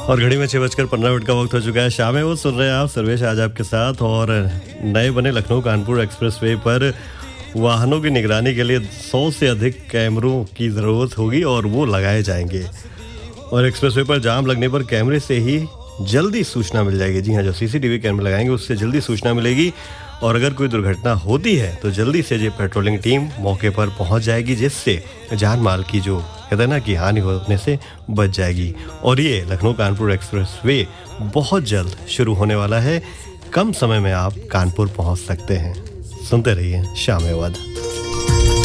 और घड़ी में 6:15 का वक्त हो चुका है। शाम है वो सुन रहे हैं आप सर्वेश आज आपके साथ। और नए बने लखनऊ कानपुर एक्सप्रेसवे पर वाहनों की निगरानी के लिए 100 से अधिक कैमरों की ज़रूरत होगी और वो लगाए जाएंगे। और एक्सप्रेसवे पर जाम लगने पर कैमरे से ही जल्दी सूचना मिल जाएगी। जी हाँ, जो सीसीटीवी कैमरे लगाएंगे उससे जल्दी सूचना मिलेगी। और अगर कोई दुर्घटना होती है तो जल्दी से ये पेट्रोलिंग टीम मौके पर पहुंच जाएगी, जिससे जान माल की जो कहते हैं ना कि हानि होने से बच जाएगी। और ये लखनऊ कानपुर एक्सप्रेसवे बहुत जल्द शुरू होने वाला है। कम समय में आप कानपुर पहुंच सकते हैं। सुनते रहिए शाम-ए-वद।